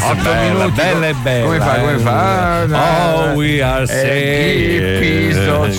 minuti. Bella e bella. Come fa? Oh, we are safe.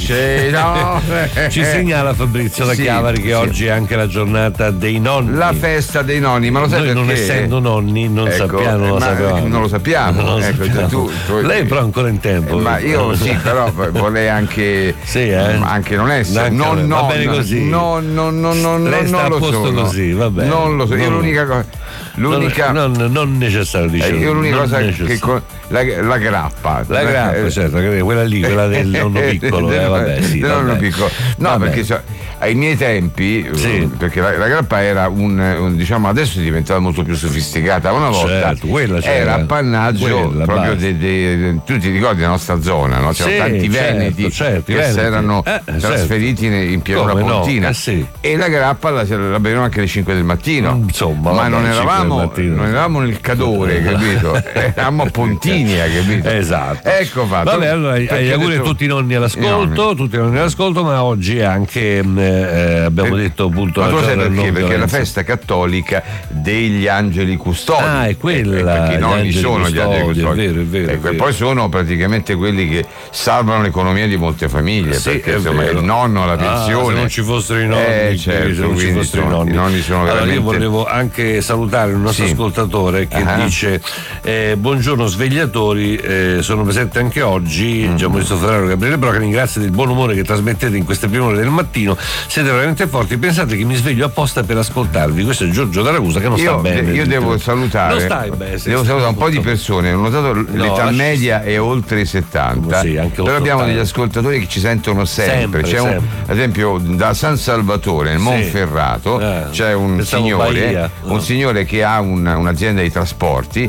Ci segnala Fabrizio da Chiavari che oggi è anche la giornata dei nonni. La festa dei nonni, ma lo sai noi perché? Non essendo nonni non sappiamo, non lo sappiamo. Tu, lei però ancora in tempo. Ma io sì, però vorrei anche anche non essere. Va bene così. Lei sta a posto così, va bene. Non lo so, io l'unica cosa. Non necessario diciamo. Io l'unica cosa che la grappa. La grappa, certo, quella lì, quella del nonno piccolo, vabbè, sì. Del nonno piccolo. No, perché ai miei tempi, perché la grappa era un diciamo, adesso è diventata molto più sofisticata. Una volta era appannaggio proprio tu ti ricordi la nostra zona, no? C'erano tanti veneti che si erano trasferiti in pianura pontina e la grappa la bevevano anche alle 5 del mattino. Insomma, ma non eravamo nel Cadore, capito? Eravamo a Pontinia, capito? Esatto. Ecco fatto. Vabbè, allora gli auguri a tutti i nonni all'ascolto, ma oggi è anche abbiamo detto appunto. Ma tu sai perché? Perché è la festa cattolica degli angeli custodi. È quella. Perché i nonni sono gli angeli custodi. È vero. E poi sono praticamente quelli che salvano l'economia di molte famiglie. Perché insomma il nonno, la pensione. Se non ci fossero i nonni, i nonni sono veramente. Allora io volevo anche salutare il nostro ascoltatore che dice buongiorno svegliatori, sono presente anche oggi Gianluigi Ferraro e Gabriele Broca, ringrazio del buon umore che trasmettete in queste prime ore del mattino, siete veramente forti, pensate che mi sveglio apposta per ascoltarvi. Questo è Giorgio da Ragusa che non sta bene. Io devo salutare devo salutare un po' di persone, ho notato l'età media è oltre i 70, però abbiamo degli ascoltatori che ci sentono sempre. C'è ad esempio da San Salvatore nel Monferrato c'è un signore che ha un'azienda di trasporti